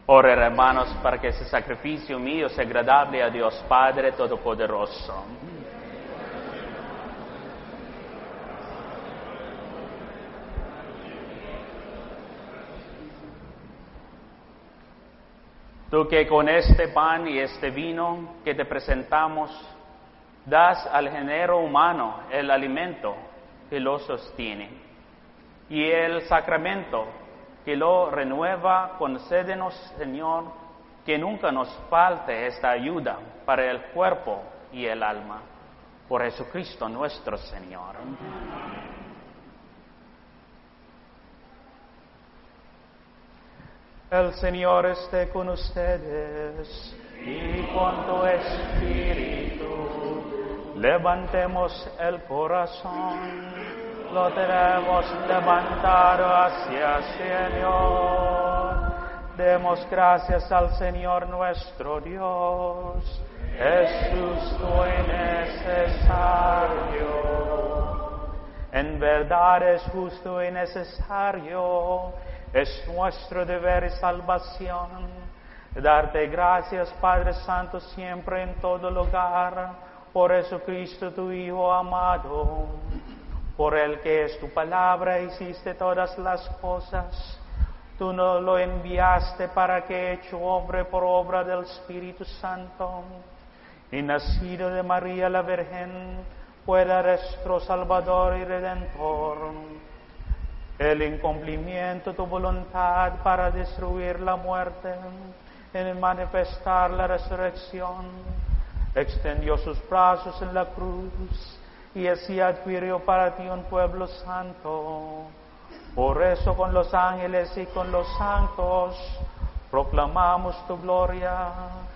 Oren, hermanos, para que ese sacrificio mío sea agradable a Dios Padre Todopoderoso. Tú que con este pan y este vino que te presentamos, das al género humano el alimento que lo sostiene, y el sacramento que lo renueva, concédenos, Señor, que nunca nos falte esta ayuda para el cuerpo y el alma. Por Jesucristo nuestro Señor. El Señor esté con ustedes y con tu espíritu. Levantemos el corazón, lo tenemos levantado hacia el Señor. Demos gracias al Señor nuestro Dios. Es justo y necesario. En verdad es justo y necesario. Es nuestro deber y salvación darte gracias, Padre Santo, siempre en todo lugar, por Jesucristo tu Hijo amado, por el que es tu palabra hiciste todas las cosas. Tú nos lo enviaste para que, hecho hombre por obra del Espíritu Santo y nacido de María la Virgen, fuera nuestro Salvador y Redentor. El incumplimiento de tu voluntad para destruir la muerte, en manifestar la resurrección, extendió sus brazos en la cruz y así adquirió para ti un pueblo santo. Por eso con los ángeles y con los santos proclamamos tu gloria.